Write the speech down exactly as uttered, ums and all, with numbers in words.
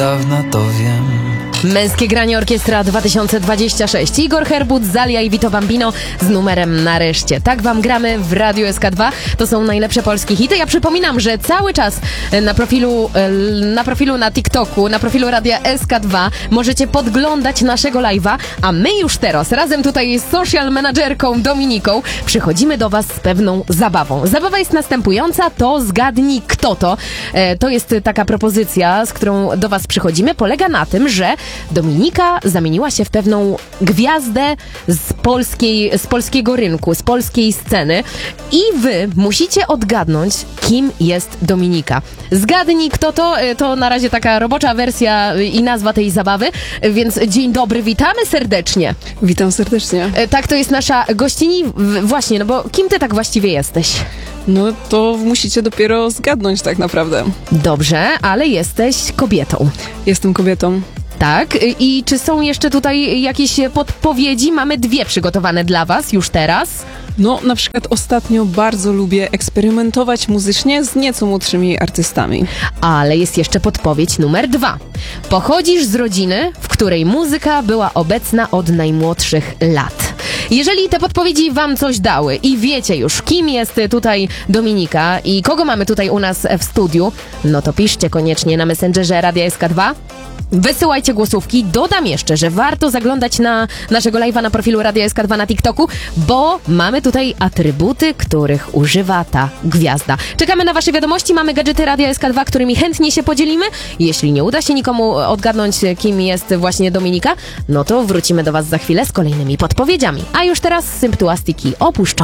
Dawna to wiem. Męskie granie Orkiestra dwa tysiące dwadzieścia sześć. Igor Herbut, Zalia i Vito Bambino z numerem Nareszcie. Tak wam gramy w Radiu S K dwa. To są najlepsze polskie hity. Ja przypominam, że cały czas na profilu na profilu na TikToku, na profilu Radia S K dwa możecie podglądać naszego live'a, a my już teraz razem tutaj z social managerką Dominiką przychodzimy do was z pewną zabawą. Zabawa jest następująca, to zgadnij kto to. E, to jest taka propozycja, z którą do was przychodzimy. Polega na tym, że Dominika zamieniła się w pewną gwiazdę z polskiej, z polskiego rynku, z polskiej sceny i wy musicie odgadnąć, kim jest Dominika. Zgadnij kto to, to na razie taka robocza wersja i nazwa tej zabawy, więc dzień dobry, witamy serdecznie. Witam serdecznie. Tak, to jest nasza gościni, właśnie, no bo kim ty tak właściwie jesteś? No to musicie dopiero zgadnąć tak naprawdę. Dobrze, ale jesteś kobietą. Jestem kobietą. Tak, i czy są jeszcze tutaj jakieś podpowiedzi? Mamy dwie przygotowane dla was już teraz. No, na przykład ostatnio bardzo lubię eksperymentować muzycznie z nieco młodszymi artystami. Ale jest jeszcze podpowiedź numer dwa. Pochodzisz z rodziny, w której muzyka była obecna od najmłodszych lat. Jeżeli te podpowiedzi wam coś dały i wiecie już, kim jest tutaj Dominika i kogo mamy tutaj u nas w studiu, no to piszcie koniecznie na Messengerze Radia S K dwa. Wysyłajcie głosówki. Dodam jeszcze, że warto zaglądać na naszego live'a na profilu Radia S K dwa na TikToku, bo mamy tutaj atrybuty, których używa ta gwiazda. Czekamy na wasze wiadomości. Mamy gadżety Radia S K dwa, którymi chętnie się podzielimy. Jeśli nie uda się nikomu odgadnąć, kim jest właśnie Dominika, no to wrócimy do was za chwilę z kolejnymi podpowiedziami. A już teraz Symptuastiki opuszczą.